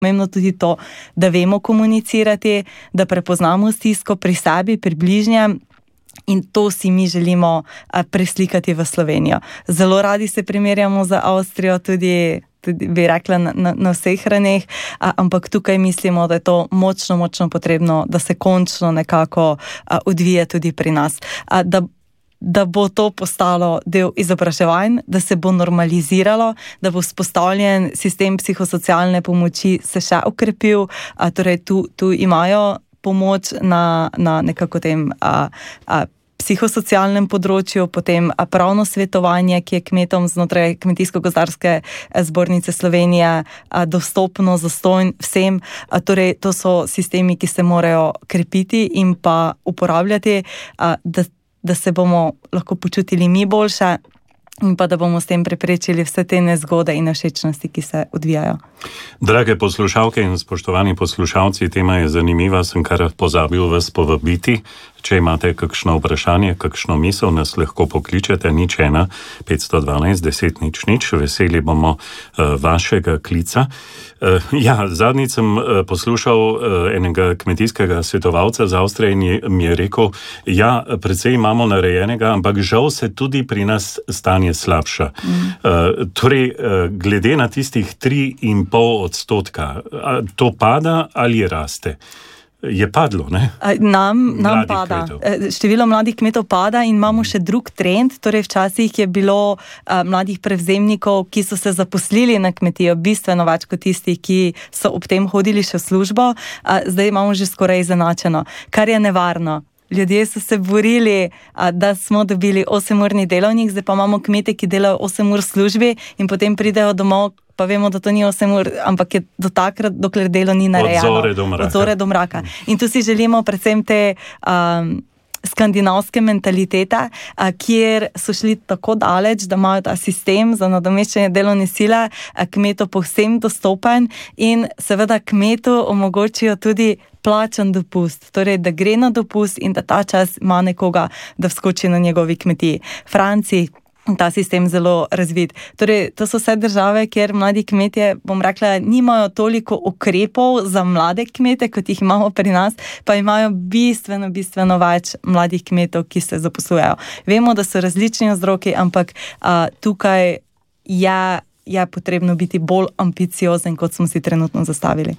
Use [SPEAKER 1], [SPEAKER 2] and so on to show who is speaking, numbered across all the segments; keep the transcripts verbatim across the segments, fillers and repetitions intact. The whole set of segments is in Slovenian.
[SPEAKER 1] pomembno tudi to, da vemo komunicirati, da prepoznamo stisko pri sebi, pri bližnjem. In to si mi želimo a, preslikati v Slovenijo. Zelo radi se primerjamo z Avstrijo, tudi, tudi bi rekla na, na, na vseh raneh, a, ampak tukaj mislimo, da je to močno, močno potrebno, da se končno nekako a, odvije tudi pri nas. A, da, da bo to postalo del izobraževanj, da se bo normaliziralo, da bo vzpostavljen sistem psihosocialne pomoči se še okrepil, a, torej tu, tu imajo pomoč na, na nekako tem a, a, psihosocialnem področju, potem a, pravno svetovanje, ki je kmetom znotraj Kmetijsko-gozdarske zbornice Slovenije a, dostopno, zastonj vsem. A, torej, to so sistemi, ki se morajo krepiti in pa uporabljati, a, da, da se bomo lahko počutili mi boljše in pa da bomo s tem preprečili vse te nezgode in nevšečnosti, ki se odvijajo.
[SPEAKER 2] Drage poslušalke in spoštovani poslušalci, tema je zanimiva, sem kar pozabil vas povabiti. Če imate kakšno vprašanje, kakšno misel, nas lahko pokličete, nič ena, petsto dvanajst, deset, nič, nič, veseli bomo uh, vašega klica. Uh, ja, zadnjič sem uh, poslušal uh, enega kmetijskega svetovalca z Avstrije in je, mi je rekel, ja, precej imamo narejenega, ampak žal se tudi pri nas stanje slabša. Mm. Uh, torej, uh, glede na tistih tri in pol odstotka, to pada ali raste? Je padlo, ne?
[SPEAKER 1] Nam, nam pada. Kmetov. Število mladih kmetov pada in imamo še drug trend, torej včasih je bilo a, mladih prevzemnikov, ki so se zaposlili na kmetijo, bistveno več kot tistih, ki so ob tem hodili še v službo, a, zdaj imamo že skoraj izenačeno, kar je nevarno. Ljudje so se borili, a, da smo dobili osemurni delovnik, zdaj pa imamo kmete, ki delajo osem ur v službi in potem pridejo domov, pa vemo, da to ni osem ur, ampak je do takrat, dokler delo ni narejeno.
[SPEAKER 2] Od zore do mraka.
[SPEAKER 1] Od zore do mraka. In tu si želimo predvsem te um, skandinavske mentalitete, a, kjer so šli tako daleč, da imajo ta sistem za nadomeščanje delovne sile, a, kmetu povsem dostopen in seveda kmetu omogočijo tudi plačan dopust, torej da gre na dopust in da ta čas ima nekoga, da vskoči na njegovi kmetiji. Franciji ta sistem zelo razvit. Torej, to so vse države, kjer mladi kmetje, bom rekla, nimajo toliko ukrepov za mlade kmete, kot jih imamo pri nas, pa imajo bistveno, bistveno več mladih kmetov, ki se zaposlujejo. Vemo, da so različni vzroki, ampak a, tukaj je je potrebno biti bolj ambiciozen, kot smo si trenutno zastavili.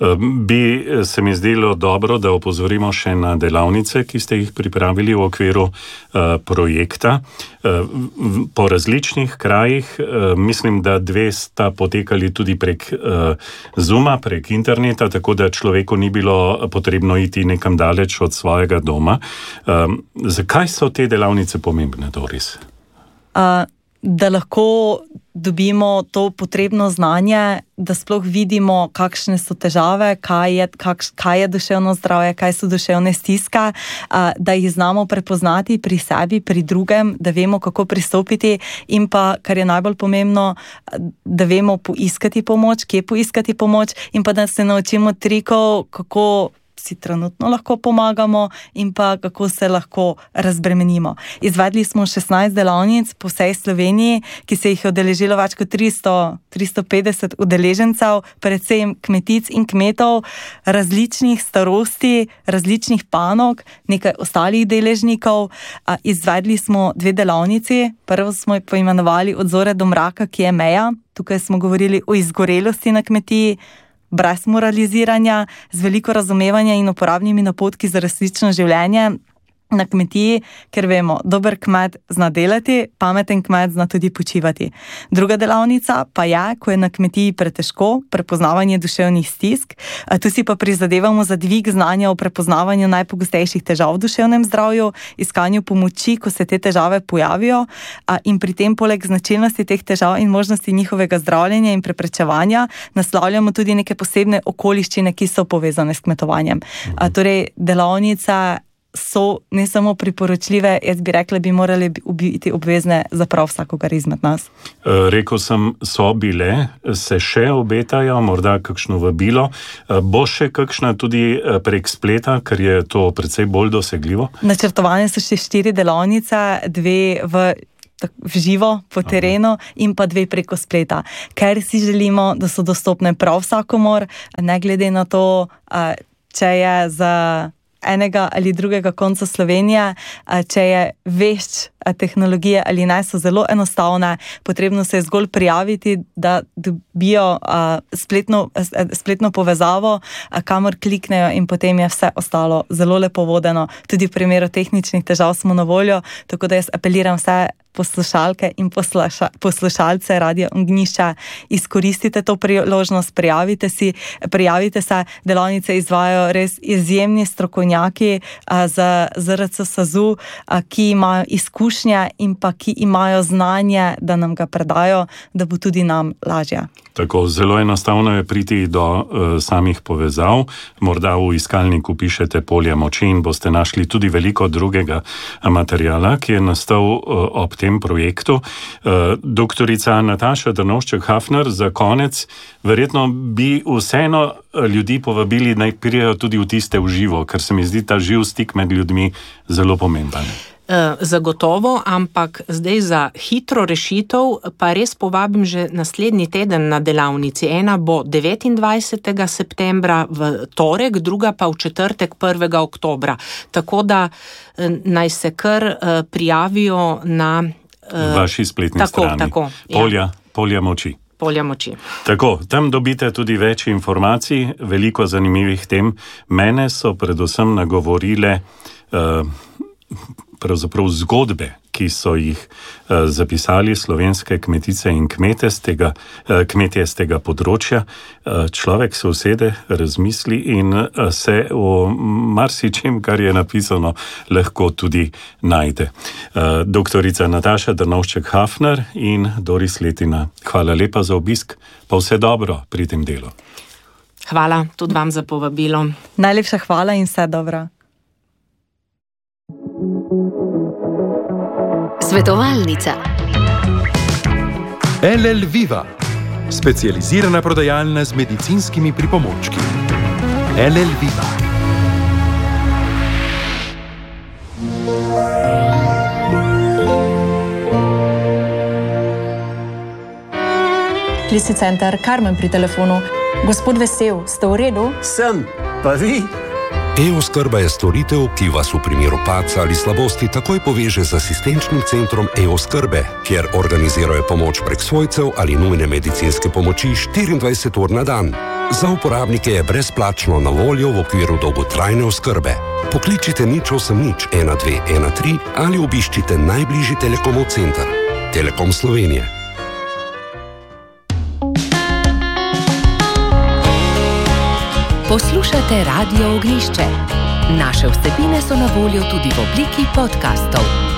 [SPEAKER 2] Bi se mi zdelo dobro, da opozorimo še na delavnice, ki ste jih pripravili v okviru uh, projekta. Uh, po različnih krajih, uh, mislim, da dve sta potekali tudi prek uh, Zooma, prek interneta, tako da človeku ni bilo potrebno iti nekam daleč od svojega doma. Uh, zakaj so te delavnice pomembne, Doris?
[SPEAKER 1] Uh, da lahko dobimo to potrebno znanje, da sploh vidimo, kakšne so težave, kaj je, kakš, kaj je duševno zdravje, kaj so duševne stiske, da jih znamo prepoznati pri sebi, pri drugem, da vemo, kako pristopiti in pa, kar je najbolj pomembno, da vemo poiskati pomoč, kje poiskati pomoč in pa da se naučimo trikov, kako si trenutno lahko pomagamo in pa kako se lahko razbremenimo. Izvedli smo šestnajst delavnic po vsej Sloveniji, ki se jih je udeležilo več kot tristo, tristo petdeset udeležencev, predvsem kmetic in kmetov, različnih starosti, različnih panog, nekaj ostalih deležnikov. Izvedli smo dve delavnici, prvo smo jo poimenovali Od zore do mraka, ki je meja. Tukaj smo govorili o izgorelosti na kmetiji, brez moraliziranja, z veliko razumevanja in uporabnimi napotki za resnično življenje na kmetiji, ker vemo, dober kmet zna delati, pameten kmet zna tudi počivati. Druga delavnica pa je, ko je na kmetiji pretežko, prepoznavanje duševnih stisk, tu si pa prizadevamo za dvig znanja o prepoznavanju najpogostejših težav v duševnem zdravju, iskanju pomoči, ko se te težave pojavijo in pri tem poleg značilnosti teh težav in možnosti njihovega zdravljenja in preprečevanja naslavljamo tudi neke posebne okoliščine, ki so povezane s kmetovanjem. A, torej, delavnica so ne samo priporočljive, jaz bi rekla, bi morali biti obvezne za prav vsakogar izmed nas.
[SPEAKER 2] Rekel sem, so bile, se še obetajo, morda kakšno vabilo. Bo še kakšna tudi prek spleta, ker je to precej bolj dosegljivo?
[SPEAKER 1] Načrtovane so še štiri delavnice, dve v v živo po terenu in pa dve preko spleta, ker si želimo, da so dostopne prav vsakomor, ne glede na to, če je za enega ali drugega konca Slovenije, če je vešč tehnologije ali ne, so zelo enostavne, potrebno se je zgolj prijaviti, da dobijo spletno, spletno povezavo, kamor kliknejo in potem je vse ostalo zelo lepo vodeno. Tudi v primeru tehničnih težav smo na voljo, tako da jaz apeliram vse poslušalke in posluša, poslušalce Radio Ognjišče, izkoristite to priložnost, prijavite si, prijavite se, delavnice izvajajo res izjemni strokovnjaki za Z R C SAZU, ki imajo izkušnje in pa ki imajo znanje, da nam ga predajo, da bo tudi nam lažje.
[SPEAKER 2] Tako, zelo enostavno je priti do uh, samih povezav. Morda v iskalniku pišete Polje moči in boste našli tudi veliko drugega materijala, ki je nastal uh, ob tem projektu. Uh, doktorica Nataša Drnovšček-Hafner, za konec, verjetno bi vseeno ljudi povabili, naj prijejo tudi v tiste v živo, ker se mi zdi ta živ stik med ljudmi zelo pomemben.
[SPEAKER 3] Zagotovo, ampak zdaj za hitro rešitev pa res povabim že naslednji teden na delavnici. Ena bo devetindvajsetega septembra v torek, druga pa v četrtek prvega oktobra. Tako da naj se kar prijavijo na
[SPEAKER 2] vaši spletni
[SPEAKER 3] tako,
[SPEAKER 2] strani.
[SPEAKER 3] Tako,
[SPEAKER 2] Polja,
[SPEAKER 3] ja.
[SPEAKER 2] Polja moči.
[SPEAKER 3] Polja moči.
[SPEAKER 2] Tako, tam dobite tudi več informacij, veliko zanimivih tem. Mene so predvsem nagovorile uh, pravzaprav zgodbe, ki so jih uh, zapisali slovenske kmetice in kmete z tega, uh, kmetje z tega področja. Uh, človek se usede, razmisli in uh, se o marsičem, kar je napisano, lahko tudi najde. Uh, doktorica Nataša Drnovšček-Hafner in Doris Letina, hvala lepa za obisk, pa vse dobro pri tem delu.
[SPEAKER 3] Hvala tudi vam za povabilo.
[SPEAKER 1] Najlepša hvala in vse dobro.
[SPEAKER 4] Svetovalnica.
[SPEAKER 5] L L Viva, specializirana prodajalna z medicinskimi pripomočki. L L Viva.
[SPEAKER 6] Klicni center, Karmen pri telefonu. Gospod Vesel, ste v redu?
[SPEAKER 7] Sem, pa vi?
[SPEAKER 8] E-oskrba je storitev, ki vas v primeru padca ali slabosti takoj poveže z asistenčnim centrom E-oskrbe, kjer organizirajo pomoč prek svojcev ali nujne medicinske pomoči štiriindvajset ur na dan. Za uporabnike je brezplačno na voljo v okviru dolgotrajne oskrbe. Pokličite nič osem nič ena dve ena tri ali obiščite najbližji Telekomov center. Telekom Slovenije.
[SPEAKER 4] Poslušate Radio Ognjišče. Naše vsebine so na voljo tudi v obliki podcastov.